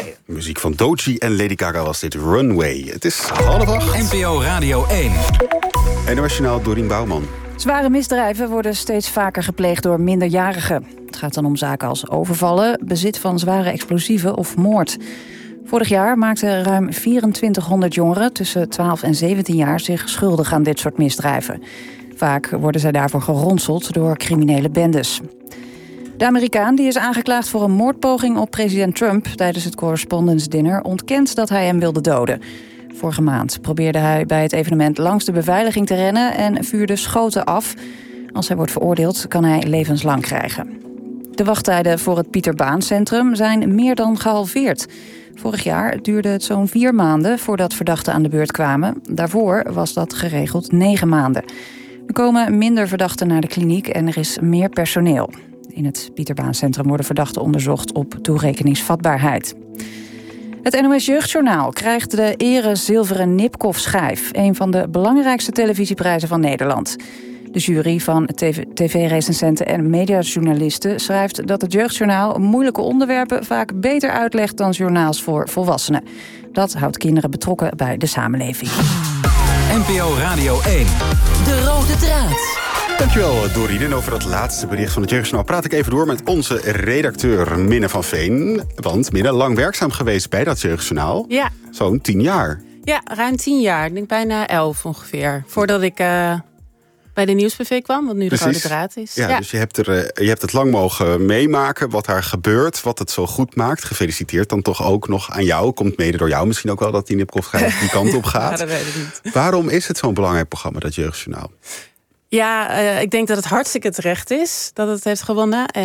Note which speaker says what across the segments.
Speaker 1: Runway.
Speaker 2: Muziek van Doechii en Lady Gaga was dit, Runway. Het is 7:30.
Speaker 3: NPO Radio 1.
Speaker 2: NOS-journaal Dorien Bouwman.
Speaker 1: Zware misdrijven worden steeds vaker gepleegd door minderjarigen. Het gaat dan om zaken als overvallen, bezit van zware explosieven of moord. Vorig jaar maakten ruim 2400 jongeren tussen 12 en 17 jaar zich schuldig aan dit soort misdrijven. Vaak worden zij daarvoor geronseld door criminele bendes. De Amerikaan, die is aangeklaagd voor een moordpoging op president Trump tijdens het Correspondence Dinner, ontkent dat hij hem wilde doden. Vorige maand probeerde hij bij het evenement langs de beveiliging te rennen en vuurde schoten af. Als hij wordt veroordeeld, kan hij levenslang krijgen. De wachttijden voor het Pieter Baan Centrum zijn meer dan gehalveerd. Vorig jaar duurde het zo'n 4 maanden voordat verdachten aan de beurt kwamen. Daarvoor was dat geregeld 9 maanden. Er komen minder verdachten naar de kliniek en er is meer personeel. In het Pieter Baan Centrum worden verdachten onderzocht op toerekeningsvatbaarheid. Het NOS Jeugdjournaal krijgt de ere zilveren Nipkoff-schijf, een van de belangrijkste televisieprijzen van Nederland. De jury van tv-recensenten en mediajournalisten schrijft dat het Jeugdjournaal moeilijke onderwerpen vaak beter uitlegt dan journaals voor volwassenen. Dat houdt kinderen betrokken bij de samenleving.
Speaker 3: NPO Radio 1.
Speaker 4: De rode draad.
Speaker 2: Dankjewel, Dorien. En over dat laatste bericht van het Jeugdjournaal praat ik even door met onze redacteur Minne van Veen. Want Minne, lang werkzaam geweest bij dat Jeugdjournaal.
Speaker 5: Ja.
Speaker 2: Zo'n 10 jaar.
Speaker 5: Ja, ruim 10 jaar. Ik denk bijna 11 ongeveer. Voordat ik bij de Nieuwsbv kwam, wat nu de rode draad is.
Speaker 2: Ja, dus je hebt het lang mogen meemaken, wat daar gebeurt, wat het zo goed maakt. Gefeliciteerd dan toch ook nog aan jou. Komt mede door jou misschien ook wel dat die Nipkoff die kant op gaat.
Speaker 5: Ja, dat weet ik niet.
Speaker 2: Waarom is het zo'n belangrijk programma, dat Jeugdjournaal?
Speaker 5: Ja, ik denk dat het hartstikke terecht is dat het heeft gewonnen. En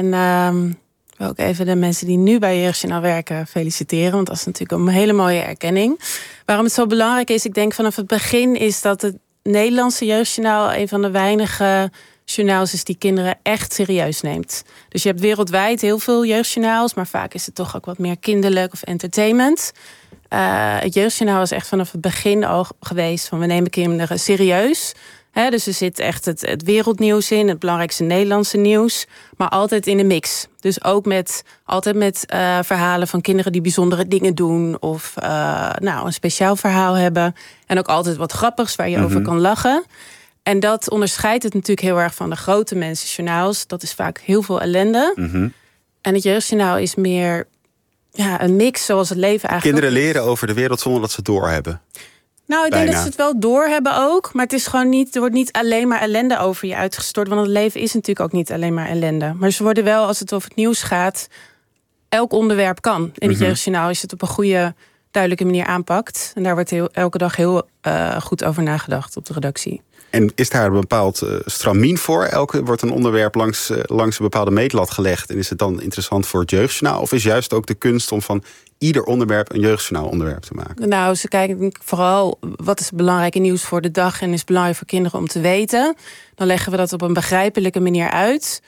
Speaker 5: ik wil ook even de mensen die nu bij Jeugdjournaal werken feliciteren. Want dat is natuurlijk een hele mooie erkenning. Waarom het zo belangrijk is, ik denk vanaf het begin is dat het Nederlandse Jeugdjournaal een van de weinige journaals is die kinderen echt serieus neemt. Dus je hebt wereldwijd heel veel jeugdjournaals, maar vaak is het toch ook wat meer kinderlijk of entertainment. Het Jeugdjournaal is echt vanaf het begin al geweest van we nemen kinderen serieus. Dus er zit echt het wereldnieuws in, het belangrijkste Nederlandse nieuws, maar altijd in de mix. Dus ook altijd met verhalen van kinderen die bijzondere dingen doen of een speciaal verhaal hebben. En ook altijd wat grappigs waar je over kan lachen. En dat onderscheidt het natuurlijk heel erg van de grote mensenjournaals. Dat is vaak heel veel ellende. En het Jeugdjournaal is meer een mix zoals het leven eigenlijk
Speaker 2: Kinderen leren over de wereld zonder dat ze het doorhebben.
Speaker 5: Nou, ik denk dat ze het wel doorhebben ook. Maar het is gewoon niet, er wordt niet alleen maar ellende over je uitgestort. Want het leven is natuurlijk ook niet alleen maar ellende. Maar ze worden wel, als het over het nieuws gaat, elk onderwerp kan. In het Jeugdjournaal is het op een goede, duidelijke manier aanpakt. En daar wordt elke dag heel goed over nagedacht op de redactie.
Speaker 2: En is daar een bepaald stramien voor? Wordt een onderwerp langs een bepaalde meetlat gelegd en is het dan interessant voor het Jeugdjournaal? Of is juist ook de kunst om van ieder onderwerp een Jeugdjournaal onderwerp te maken? Nou,
Speaker 5: ze kijken vooral wat is belangrijke nieuws voor de dag en is belangrijk voor kinderen om te weten. Dan leggen we dat op een begrijpelijke manier uit.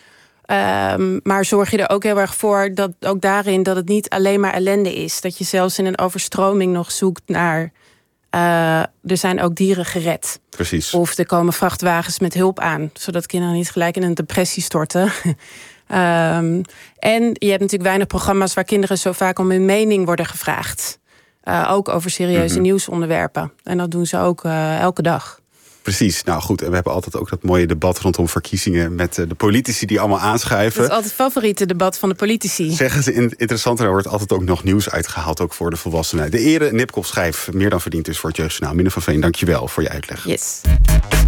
Speaker 5: Maar zorg je er ook heel erg voor dat ook daarin dat het niet alleen maar ellende is. Dat je zelfs in een overstroming nog zoekt naar er zijn ook dieren gered.
Speaker 2: Precies.
Speaker 5: Of er komen vrachtwagens met hulp aan, zodat kinderen niet gelijk in een depressie storten. En je hebt natuurlijk weinig programma's waar kinderen zo vaak om hun mening worden gevraagd. Ook over serieuze nieuwsonderwerpen. En dat doen ze ook elke dag.
Speaker 2: Precies. Nou goed, en we hebben altijd ook dat mooie debat rondom verkiezingen met de politici die allemaal aanschuiven.
Speaker 5: Dat is altijd het favoriete debat van de politici.
Speaker 2: Zeggen ze interessant, er wordt altijd ook nog nieuws uitgehaald, ook voor de volwassenen. De ere Nipkoff-schijf, meer dan verdiend dus voor het Jeugdjournaal. Minne van Veen, dank je wel voor je uitleg.
Speaker 5: Yes.